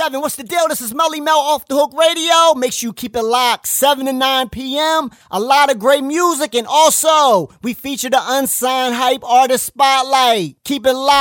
What's the deal? This is Melly Mel Off the Hook Radio. Make sure you keep it locked, 7 to 9 p.m. A lot of great music, and also we feature the Unsigned Hype Artist Spotlight. Keep it locked.